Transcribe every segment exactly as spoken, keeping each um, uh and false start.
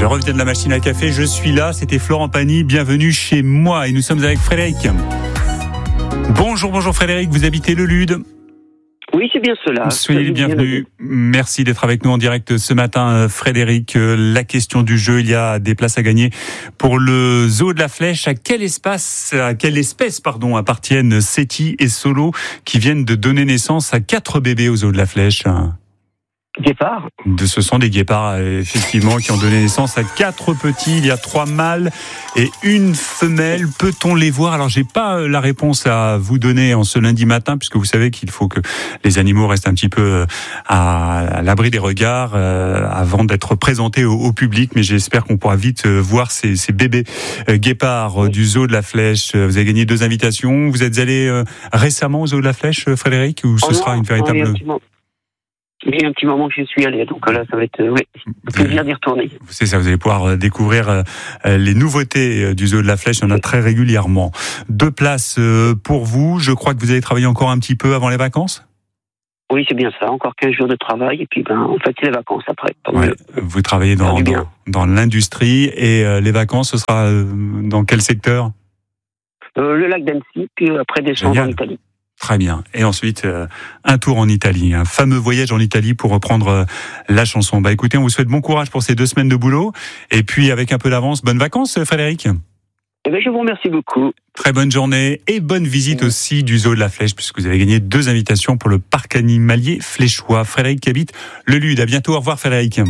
Je reviens de la machine à café, je suis là, c'était Florent Pagny, bienvenue chez moi et nous sommes avec Frédéric. Bonjour, bonjour Frédéric, vous habitez le Lude ? Oui, c'est bien cela. Soyez les bienvenus. Merci d'être avec nous en direct ce matin, Frédéric. La question du jeu, il y a des places à gagner pour le zoo de la Flèche. À quel espace, à quelle espèce, pardon, appartiennent Séti et Solo qui viennent de donner naissance à quatre bébés au zoo de la Flèche? Guépard. De, ce sont des guépards, effectivement, qui ont donné naissance à quatre petits. Il y a trois mâles et une femelle. Peut-on les voir? Alors, j'ai pas la réponse à vous donner en ce lundi matin, puisque vous savez qu'il faut que les animaux restent un petit peu à l'abri des regards euh, avant d'être présentés au, au public. Mais j'espère qu'on pourra vite voir ces, ces bébés guépards oui. du zoo de la Flèche. Vous avez gagné deux invitations. Vous êtes allé euh, récemment au zoo de la Flèche, Frédéric, ou ce oh sera non, une véritable... Il y a un petit moment que je suis allé, donc là, ça va être, euh, oui, plaisir d'y retourner. C'est ça, vous allez pouvoir découvrir euh, les nouveautés du zoo de la Flèche. Il y en a très régulièrement. Deux places euh, pour vous. Je crois que vous allez travailler encore un petit peu avant les vacances? Oui, c'est bien ça. Encore quinze jours de travail, et puis, ben, en fait, c'est les vacances après. Ouais, le... Vous travaillez dans, dans, dans l'industrie, et euh, les vacances, ce sera euh, dans quel secteur? euh, Le lac d'Annecy, puis après descendre Génial. en Italie. Très bien. Et ensuite, euh, un tour en Italie, un fameux voyage en Italie pour reprendre euh, la chanson. Bah écoutez, on vous souhaite bon courage pour ces deux semaines de boulot. Et puis, avec un peu d'avance, bonnes vacances, Frédéric. Eh bien, je vous remercie beaucoup. Très bonne journée et bonne visite aussi du zoo de la Flèche, puisque vous avez gagné deux invitations pour le parc animalier fléchois. Frédéric qui habite le Lude. À bientôt. Au revoir, Frédéric.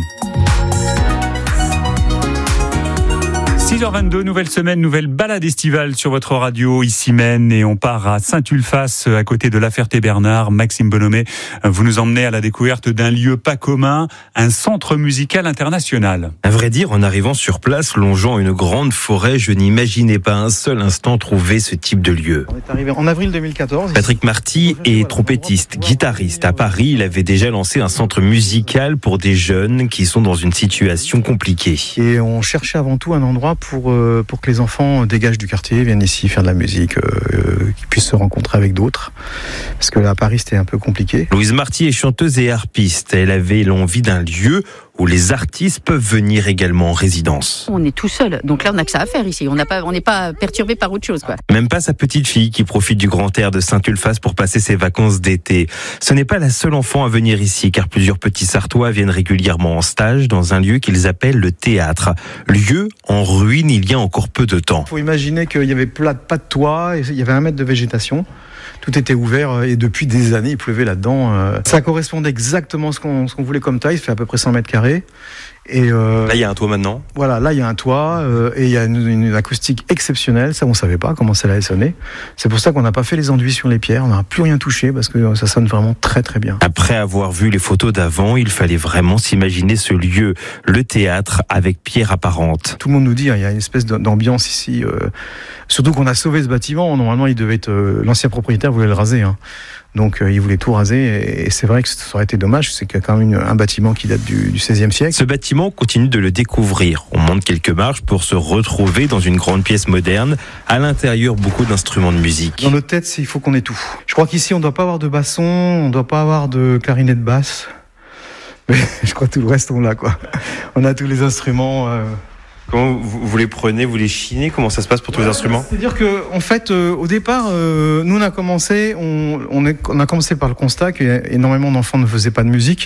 six heures vingt-deux, nouvelle semaine, nouvelle balade estivale sur votre radio, ici Maine, et on part à Saint-Ulphace, à côté de La Ferté-Bernard. Maxime Bonhomé, vous nous emmenez à la découverte d'un lieu pas commun, un centre musical international. À vrai dire, en arrivant sur place, longeant une grande forêt, je n'imaginais pas un seul instant trouver ce type de lieu. On est arrivé en avril deux mille quatorze. Patrick Marty est trompettiste, guitariste. À Paris, il avait déjà lancé un centre musical pour des jeunes qui sont dans une situation compliquée. Et on cherchait avant tout un endroit pour, euh, pour que les enfants dégagent du quartier, viennent ici faire de la musique, euh, qu'ils puissent se rencontrer avec d'autres. Parce que là, à Paris, c'était un peu compliqué. Louise Marty est chanteuse et harpiste. Elle avait l'envie d'un lieu où les artistes peuvent venir également en résidence. On est tout seul, donc là on n'a que ça à faire ici, on n'a pas, on n'est pas perturbé par autre chose, quoi. Même pas sa petite fille qui profite du grand air de Saint-Ulphace pour passer ses vacances d'été. Ce n'est pas la seule enfant à venir ici, car plusieurs petits Sartois viennent régulièrement en stage dans un lieu qu'ils appellent le théâtre. Lieu en ruine il y a encore peu de temps. Il faut imaginer qu'il y avait pas de toit, il y avait un mètre de végétation. Tout était ouvert et depuis des années, il pleuvait là-dedans. Ça correspondait exactement à ce qu'on, ce qu'on voulait comme taille, ça fait à peu près cent mètres carrés. Et euh, là, il y a un toit maintenant. Voilà, là, il y a un toit euh, et il y a une, une acoustique exceptionnelle. Ça, on ne savait pas comment ça allait sonner. C'est pour ça qu'on n'a pas fait les enduits sur les pierres. On n'a plus rien touché parce que ça sonne vraiment très, très bien. Après avoir vu les photos d'avant, il fallait vraiment s'imaginer ce lieu, le théâtre, avec pierres apparentes. Tout le monde nous dit, hein, il y a une espèce d'ambiance ici. Euh, surtout qu'on a sauvé ce bâtiment. Normalement, il devait être euh, l'ancien propriétaire voulait le raser. Hein. Donc euh, il voulait tout raser et c'est vrai que ça aurait été dommage, c'est qu'il y a quand même une, un bâtiment qui date du, du seizième siècle. Ce bâtiment continue de le découvrir. On monte quelques marches pour se retrouver dans une grande pièce moderne. À l'intérieur, beaucoup d'instruments de musique. Dans notre tête, c'est, il faut qu'on ait tout. Je crois qu'ici, on ne doit pas avoir de basson, on ne doit pas avoir de clarinette basse. Mais je crois que tout le reste, on l'a, quoi. On a tous les instruments... Euh... Comment vous, vous les prenez, vous les chinez? Comment ça se passe pour tous les instruments? C'est-à-dire que, en fait, euh, au départ, euh, nous on a commencé, on, on, est, on a commencé par le constat qu'énormément d'enfants ne faisaient pas de musique.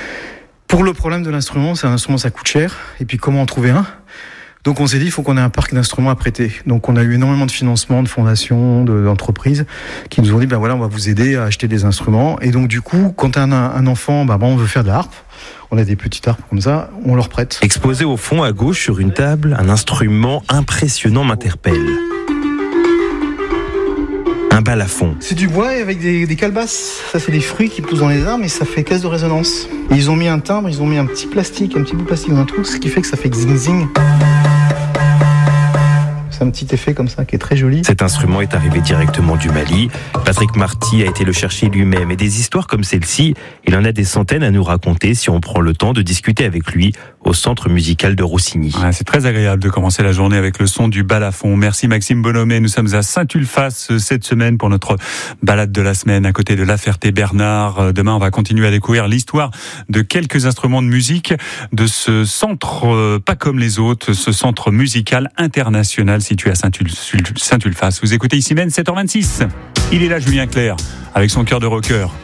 Pour le problème de l'instrument, c'est un instrument, ça coûte cher. Et puis comment en trouver un? Donc on s'est dit, il faut qu'on ait un parc d'instruments à prêter. Donc on a eu énormément de financements, de fondations, de, d'entreprises qui nous ont dit, ben voilà, on va vous aider à acheter des instruments. Et donc du coup, quand un, un enfant, ben, ben on veut faire de la harpe. On a des petites harpes comme ça, on leur prête. Exposé au fond à gauche sur une table, un instrument impressionnant m'interpelle. Un balafon. C'est du bois avec des, des calebasses. Ça, c'est des fruits qui poussent dans les arbres et ça fait caisse de résonance. Et ils ont mis un timbre, ils ont mis un petit plastique, un petit bout de plastique dans un trou, ce qui fait que ça fait zing zing. C'est un petit effet comme ça qui est très joli. Cet instrument est arrivé directement du Mali. Patrick Marty a été le chercher lui-même. Et des histoires comme celle-ci, il en a des centaines à nous raconter si on prend le temps de discuter avec lui au Centre musical de Roussigny. Ouais, c'est très agréable de commencer la journée avec le son du balafon. Merci Maxime Bonhomé. Nous sommes à Saint-Ulphace cette semaine pour notre balade de la semaine à côté de La Ferté-Bernard. Demain, on va continuer à découvrir l'histoire de quelques instruments de musique de ce centre pas comme les autres, ce centre musical international situé à Saint-Ulphace. Vous écoutez ici même sept heures vingt-six. Il est là, Julien Clerc, avec son cœur de rocker.